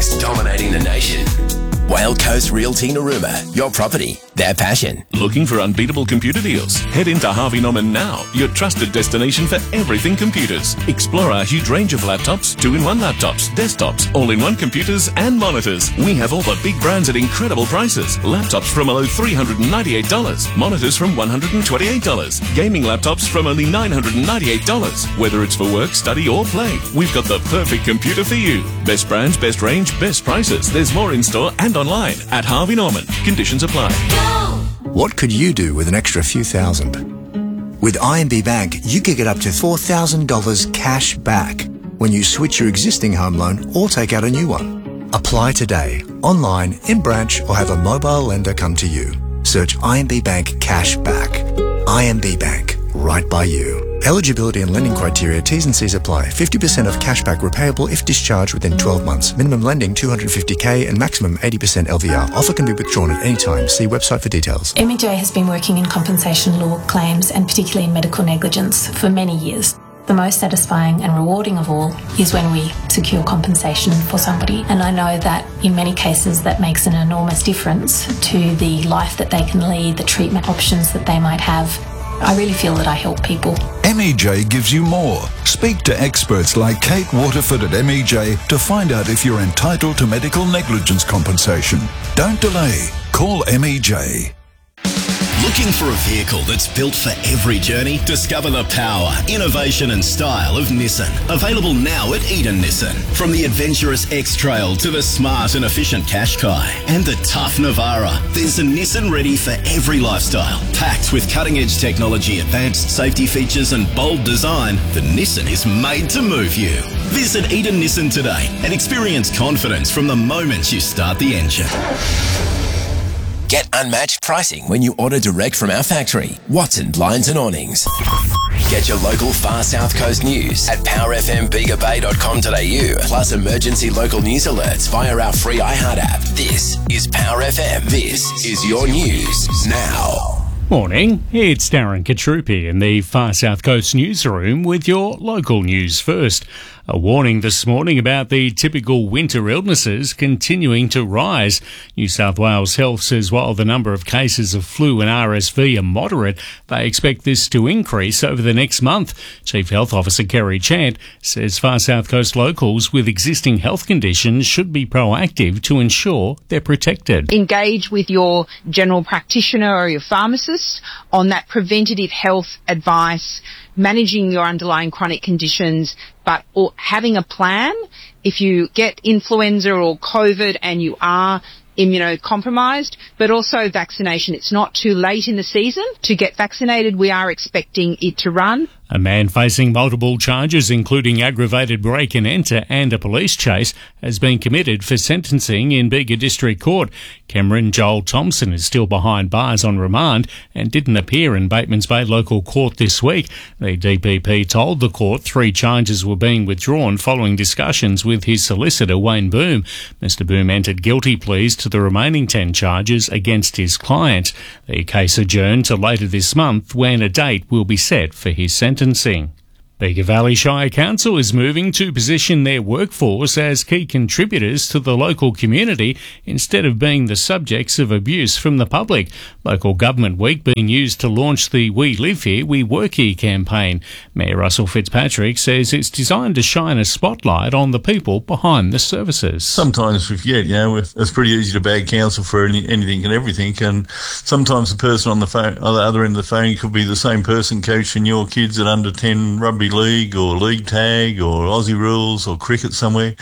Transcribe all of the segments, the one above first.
products dominating the nation. Whale Coast Realty Narooma, your property, their passion. Looking for unbeatable computer deals? Head into Harvey Norman now, your trusted destination for everything computers. Explore our huge range of laptops, 2-in-1 laptops, desktops, all-in-one computers and monitors. We have all the big brands at incredible prices. Laptops from a low $398, monitors from $128, gaming laptops from only $998. Whether it's for work, study or play, we've got the perfect computer for you. Best brands, best range, best prices. There's more in store and online at Harvey Norman. Conditions apply. What could you do with an extra few thousand? With IMB Bank, you could get up to $4,000 cash back when you switch your existing home loan or take out a new one. Apply today, online, in branch, or have a mobile lender come to you. Search IMB Bank Cash Back. IMB Bank, right by you. Eligibility and lending criteria, T's and C's apply. 50% of cashback repayable if discharged within 12 months. Minimum lending $250K and maximum 80% LVR. Offer can be withdrawn at any time. See website for details. MEJ has been working in compensation law claims and particularly in medical negligence for many years. The most satisfying and rewarding of all is when we secure compensation for somebody. And I know that in many cases that makes an enormous difference to the life that they can lead, the treatment options that they might have. I really feel that I help people. MEJ gives you more. Speak to experts like Kate Waterford at MEJ to find out if you're entitled to medical negligence compensation. Don't delay. Call MEJ. Looking for a vehicle that's built for every journey? Discover the power, innovation and style of Nissan. Available now at Eden Nissan. From the adventurous X-Trail to the smart and efficient Qashqai and the tough Navara, there's a Nissan ready for every lifestyle. Packed with cutting-edge technology, advanced safety features and bold design, the Nissan is made to move you. Visit Eden Nissan today and experience confidence from the moment you start the engine. Get unmatched pricing when you order direct from our factory. Watson Blinds and Awnings. Get your local Far South Coast news at powerfmbigabay.com.au, plus emergency local news alerts via our free iHeart app. This is Power FM. This is your news now. Morning, it's Darren Katrupi in the Far South Coast newsroom with your local news first. A warning this morning about the typical winter illnesses continuing to rise. New South Wales Health says while the number of cases of flu and RSV are moderate, they expect this to increase over the next month. Chief Health Officer Kerry Chant says Far South Coast locals with existing health conditions should be proactive to ensure they're protected. Engage with your general practitioner or your pharmacist on that preventative health advice, managing your underlying chronic conditions, but having a plan if you get influenza or COVID and you are immunocompromised, but also vaccination. It's not too late in the season to get vaccinated. We are expecting it to run. A man facing multiple charges, including aggravated break and enter and a police chase, has been committed for sentencing in Bega District Court. Cameron Joel Thompson is still behind bars on remand and didn't appear in Batemans Bay Local Court this week. The DPP told the court 3 charges were being withdrawn following discussions with his solicitor, Wayne Boom. Mr Boom entered guilty pleas to the remaining 10 charges against his client. The case adjourned to later this month when a date will be set for his sentencing. Bega Valley Shire Council is moving to position their workforce as key contributors to the local community instead of being the subjects of abuse from the public. Local Government Week being used to launch the We Live Here, We Work Here campaign. Mayor Russell Fitzpatrick says it's designed to shine a spotlight on the people behind the services. Sometimes we forget, it's pretty easy to bag council for anything and everything, and sometimes the person on the phone, on the other end of the phone could be the same person coaching your kids at under 10 rugby league or league tag or Aussie rules or cricket somewhere.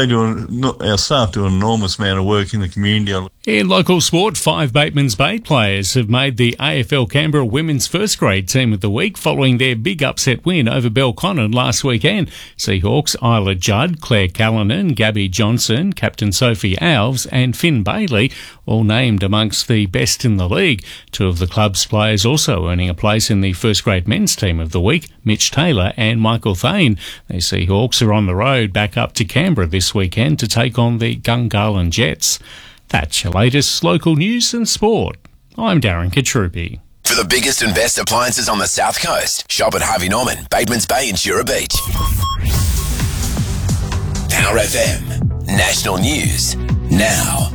Our staff do an enormous amount of work in the community. In local sport, 5 Batemans Bay players have made the AFL Canberra Women's First Grade Team of the Week following their big upset win over Belconnen last weekend. Seahawks Isla Judd, Claire Callanan, Gabby Johnson, Captain Sophie Alves and Finn Bailey all named amongst the best in the league. 2 of the club's players also earning a place in the First Grade Men's Team of the Week, Mitch Taylor and Michael Thane. The Seahawks are on the road back up to Canberra this weekend to take on the Gungahlin Jets. That's your latest local news and sport. I'm Darren Katrupi. For the biggest and best appliances on the South Coast, shop at Harvey Norman, Batemans Bay and Jura Beach. Power FM. National news now.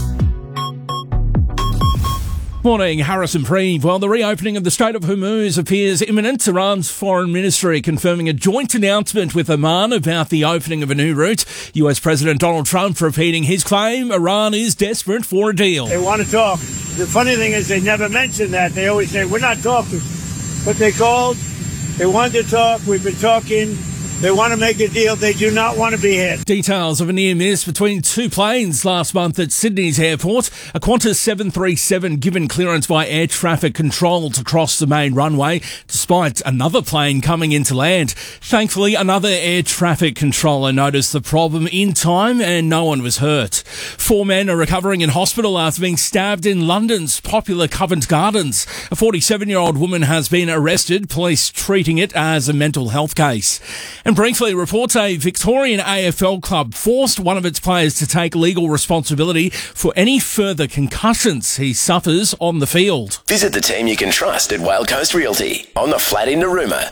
Morning, Harrison Preeve. Well, the reopening of the Strait of Hormuz appears imminent. Iran's foreign ministry confirming a joint announcement with Oman about the opening of a new route. US President Donald Trump repeating his claim Iran is desperate for a deal. They want to talk. The funny thing is they never mention that. They always say, we're not talking. But they called. They wanted to talk. We've been talking. They want to make a deal. They do not want to be hit. Details of a near miss between two planes last month at Sydney's airport. A Qantas 737 given clearance by air traffic control to cross the main runway, despite another plane coming into land. Thankfully, another air traffic controller noticed the problem in time and no one was hurt. 4 men are recovering in hospital after being stabbed in London's popular Covent Gardens. A 47-year-old woman has been arrested, police treating it as a mental health case. And briefly, reports a Victorian AFL club forced one of its players to take legal responsibility for any further concussions he suffers on the field. Visit the team you can trust at Whale Coast Realty on the flat in Narooma.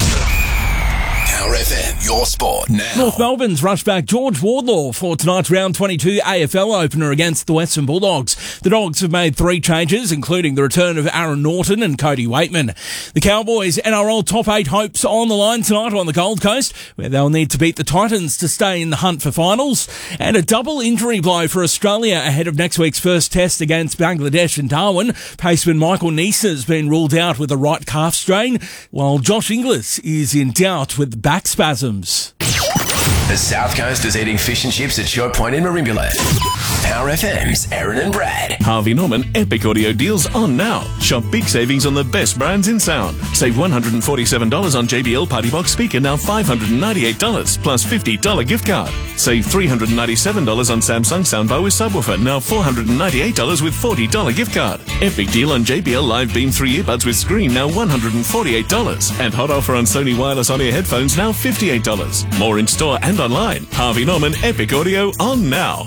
Power FM, your sport now. North Melbourne's rushed back George Wardlaw for tonight's round 22 AFL opener against the Western Bulldogs. The Dogs have made 3 changes, including the return of Aaron Norton and Cody Waitman. The Cowboys' NRL top 8 hopes on the line tonight on the Gold Coast, where they'll need to beat the Titans to stay in the hunt for finals. And a double injury blow for Australia ahead of next week's first test against Bangladesh and Darwin. Paceman Michael Neser has been ruled out with a right calf strain, while Josh Inglis is in doubt with back spasms. The South Coast is eating fish and chips at Short Point in Merimbula. Power FM's Aaron and Brad. Harvey Norman Epic Audio deals on now. Shop big savings on the best brands in sound. Save $147 on JBL Party Box speaker, now $598 plus $50 gift card. Save $397 on Samsung soundbar with subwoofer, now $498 with $40 gift card. Epic deal on JBL Live Beam 3 earbuds with screen, now $148. And hot offer on Sony wireless on-ear headphones, now $58. More in store and online. Harvey Norman Epic Audio on now.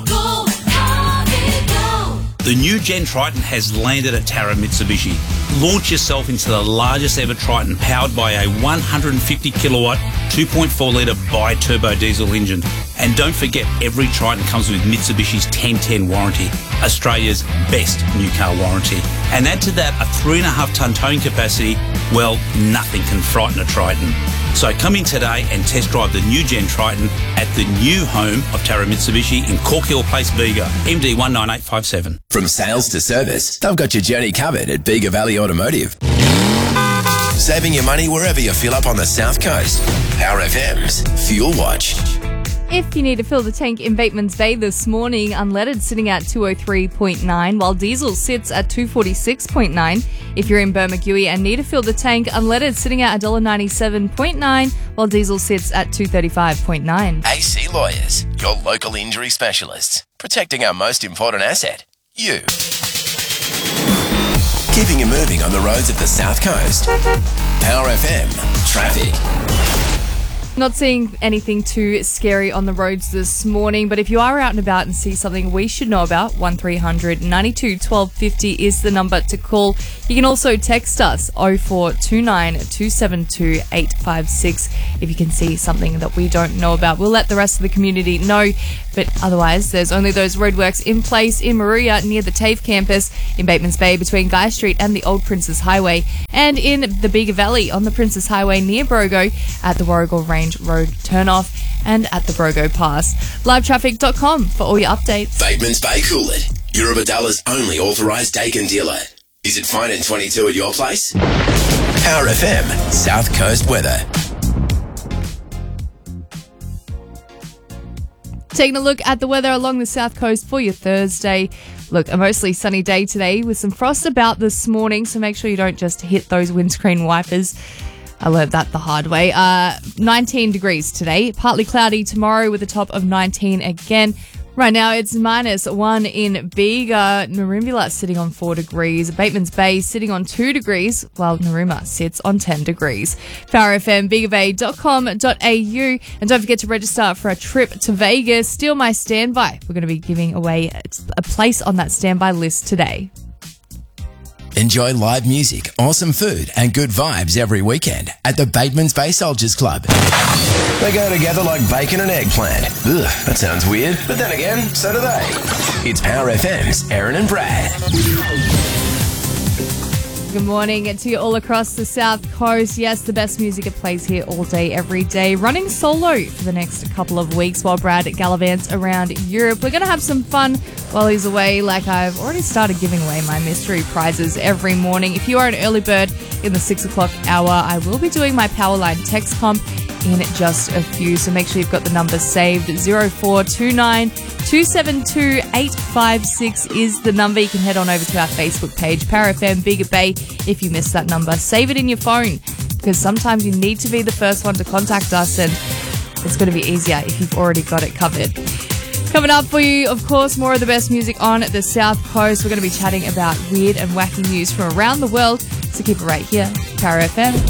The new Gen Triton has landed at Tara Mitsubishi. Launch yourself into the largest ever Triton, powered by a 150 kilowatt, 2.4 litre bi-turbo diesel engine. And don't forget, every Triton comes with Mitsubishi's 1010 warranty, Australia's best new car warranty. And add to that a 3.5 tonne towing capacity, well, nothing can frighten a Triton. So come in today and test drive the new Gen Triton at the new home of Tara Mitsubishi in Cork Hill Place, Bega, MD 19857. From sales to service, they've got your journey covered at Bega Valley Automotive. Saving your money wherever you fill up on the South Coast. Power FM's Fuel Watch. If you need to fill the tank in Bateman's Bay this morning, unleaded sitting at 203.9, while diesel sits at 246.9. If you're in Bermagui and need to fill the tank, unleaded sitting at $1.97.9, while diesel sits at 235.9. AC Lawyers, your local injury specialists, protecting our most important asset, you. Keeping you moving on the roads of the South Coast. Power FM Traffic. Not seeing anything too scary on the roads this morning, but if you are out and about and see something we should know about, 1300 92 1250 is the number to call. You can also text us 0429 272 856 if you can see something that we don't know about. We'll let the rest of the community know, but otherwise there's only those roadworks in place in Maruya near the TAFE campus, in Bateman's Bay between Guy Street and the Old Princess Highway, and in the Bega Valley on the Princess Highway near Brogo at the Warrigal Range Road turnoff and at the Brogo Pass. Livetraffic.com for all your updates. Bateman's Bay Coolid, Eurobadalla's only authorised Dakin dealer. Is it fine in 22 at your place? Power FM South Coast weather. Taking a look at the weather along the south coast for your Thursday. Look, a mostly sunny day today with some frost about this morning, so make sure you don't just hit those windscreen wipers. I learned that the hard way. 19 degrees today, partly cloudy tomorrow with a top of 19 again. Right now it's -1 in Bega. Merimbula sitting on 4 degrees. Bateman's Bay sitting on 2 degrees, while Narooma sits on 10 degrees. PowerFM, begabay.com.au. And don't forget to register for a trip to Vegas. Steal My Standby. We're going to be giving away a place on that standby list today. Enjoy live music, awesome food and good vibes every weekend at the Bateman's Bay Soldiers Club. They go together like bacon and eggplant. Ugh, that sounds weird, but then again, so do they. It's Power FM's Erin and Brad. Good morning to you all across the South Coast. Yes, the best music it plays here all day, every day. Running solo for the next couple of weeks while Brad gallivants around Europe. We're going to have some fun while he's away, like I've already started giving away my mystery prizes every morning. If you are an early bird in the 6 o'clock hour, I will be doing my Powerline text comp in just a few, so make sure you've got the number saved. 0429 272 856 is the number. You can head on over to our Facebook page, Power FM Bigger Bay. If you missed that number, save it in your phone, because sometimes you need to be the first one to contact us, and it's going to be easier if you've already got it covered. Coming up for you, of course, more of the best music on the South Coast. We're going to be chatting about weird and wacky news from around the world, so keep it right here, Power FM.